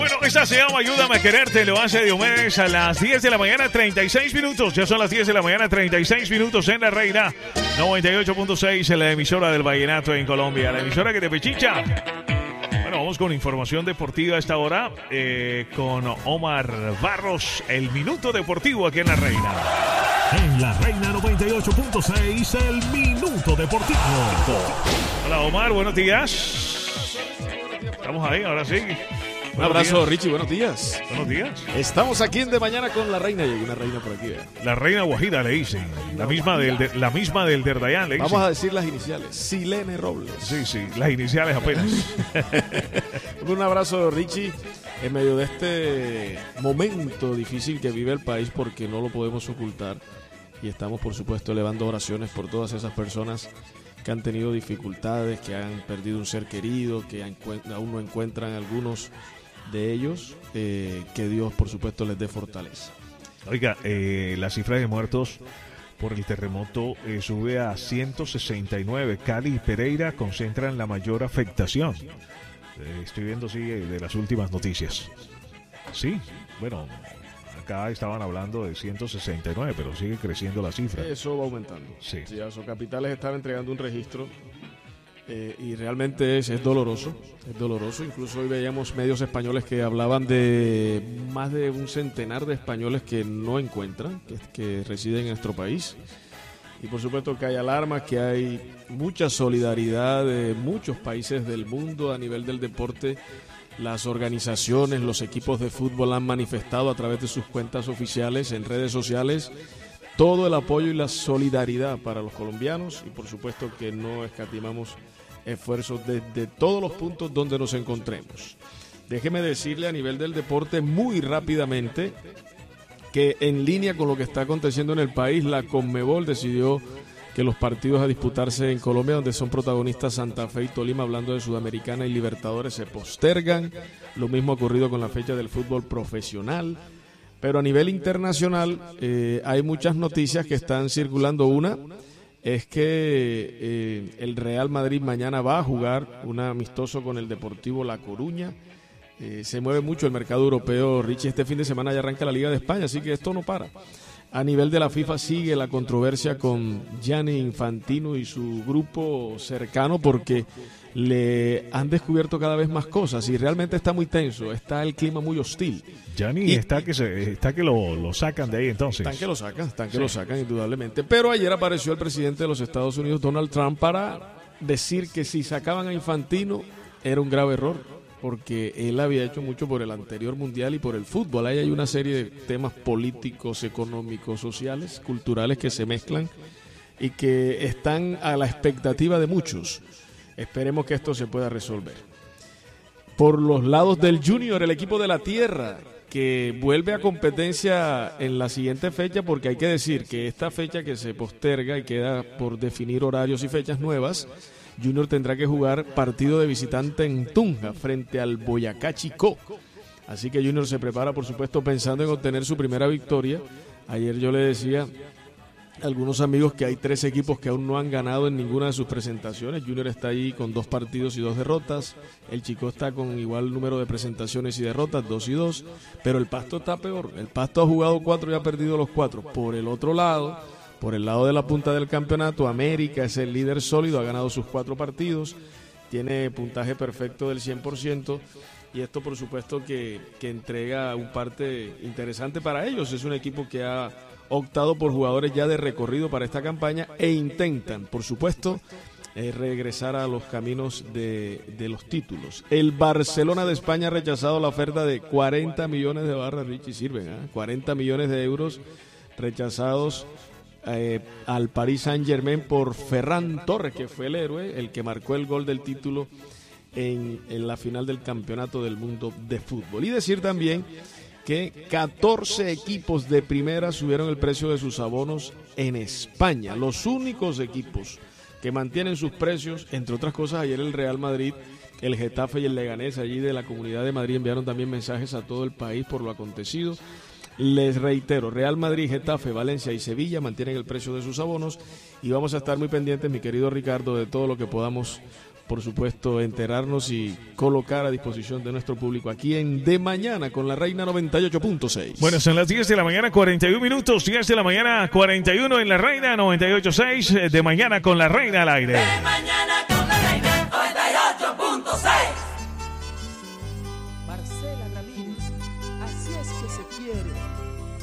Bueno, esta se llama Ayúdame a Quererte, lo hace Diomedes a las 10 de la mañana, 36 minutos. Ya son las 10 de la mañana, 36 minutos en La Reina 98.6, en la emisora del Vallenato en Colombia, la emisora que te pechicha. Bueno, vamos con información deportiva a esta hora, con Omar Barros, el Minuto Deportivo aquí en La Reina. En La Reina 98.6, el Minuto Deportivo. Hola Omar, buenos días. Estamos ahí, ahora sí. Un abrazo, Richie, buenos días. Buenos días. Estamos aquí en De Mañana con la reina. Llegó una reina por aquí, ¿eh? La reina Guajira le dicen. La misma del Derdayán le dicen. Vamos a decir las iniciales. Silene Robles. Sí, las iniciales apenas. Un abrazo, Richie, en medio de este momento difícil que vive el país, porque no lo podemos ocultar. Y estamos, por supuesto, elevando oraciones por todas esas personas que han tenido dificultades, que han perdido un ser querido, que aún no encuentran algunos de ellos, que Dios, por supuesto, les dé fortaleza. Oiga, la cifra de muertos por el terremoto sube a 169. Cali y Pereira concentran la mayor afectación. Estoy viendo, sí, de las últimas noticias. Sí, bueno, acá estaban hablando de 169, pero sigue creciendo la cifra. Eso va aumentando. Sí. Sí, Capitales estaba entregando un registro y realmente es doloroso. Es doloroso. Incluso hoy veíamos medios españoles que hablaban de más de un centenar de españoles que no encuentran, que residen en nuestro país. Y por supuesto que hay alarmas, que hay mucha solidaridad de muchos países del mundo a nivel del deporte. Las organizaciones, los equipos de fútbol han manifestado a través de sus cuentas oficiales en redes sociales todo el apoyo y la solidaridad para los colombianos, y por supuesto que no escatimamos esfuerzos desde todos los puntos donde nos encontremos. Déjeme decirle a nivel del deporte muy rápidamente que en línea con lo que está aconteciendo en el país, la Conmebol decidió que los partidos a disputarse en Colombia, donde son protagonistas Santa Fe y Tolima, hablando de Sudamericana y Libertadores, se postergan. Lo mismo ha ocurrido con la fecha del fútbol profesional. Pero a nivel internacional hay muchas noticias que están circulando. Una es que el Real Madrid mañana va a jugar un amistoso con el Deportivo La Coruña. Se mueve mucho el mercado europeo, Richie. Este fin de semana ya arranca la Liga de España, así que esto no para. A nivel de la FIFA sigue la controversia con Gianni Infantino y su grupo cercano, porque le han descubierto cada vez más cosas y realmente está muy tenso, está el clima muy hostil. Gianni está que lo sacan de ahí entonces. Están que lo sacan indudablemente. Pero ayer apareció el presidente de los Estados Unidos, Donald Trump, para decir que si sacaban a Infantino era un grave error, porque él había hecho mucho por el anterior mundial y por el fútbol. Ahí hay una serie de temas políticos, económicos, sociales, culturales que se mezclan y que están a la expectativa de muchos. Esperemos que esto se pueda resolver. Por los lados del Junior, el equipo de la tierra, que vuelve a competencia en la siguiente fecha, porque hay que decir que esta fecha que se posterga y queda por definir horarios y fechas nuevas, Junior tendrá que jugar partido de visitante en Tunja frente al Boyacá Chicó. Así que Junior se prepara, por supuesto, pensando en obtener su primera victoria. Ayer yo le decía a algunos amigos que hay 3 equipos que aún no han ganado en ninguna de sus presentaciones. Junior está ahí con 2 partidos y 2 derrotas. El Chicó está con igual número de presentaciones y derrotas, 2 y 2. Pero el Pasto está peor. El Pasto ha jugado 4 y ha perdido los 4. Por el otro lado, por el lado de la punta del campeonato, América es el líder sólido, ha ganado sus 4 partidos, tiene puntaje perfecto del 100%, y esto por supuesto que entrega un parte interesante para ellos. Es un equipo que ha optado por jugadores ya de recorrido para esta campaña e intentan, por supuesto, regresar a los caminos de los títulos. El Barcelona de España ha rechazado la oferta de 40 millones de barras, Richie, sirven, 40 millones de euros rechazados al Paris Saint-Germain por Ferran Torres, que fue el héroe, el que marcó el gol del título en la final del Campeonato del Mundo de Fútbol. Y decir también que 14 equipos de primera subieron el precio de sus abonos en España. Los únicos equipos que mantienen sus precios, entre otras cosas, ayer el Real Madrid, el Getafe y el Leganés, allí de la Comunidad de Madrid, enviaron también mensajes a todo el país por lo acontecido. Les reitero, Real Madrid, Getafe, Valencia y Sevilla mantienen el precio de sus abonos, y vamos a estar muy pendientes, mi querido Ricardo, de todo lo que podamos por supuesto, enterarnos y colocar a disposición de nuestro público aquí en De Mañana con la Reina 98.6. Bueno, son las 10 de la mañana, 41 minutos. 10 de la mañana, 41 en la Reina 98.6. De Mañana con la Reina al aire. De Mañana con la Reina 98.6. Marcela Ramírez, así es que se quiere.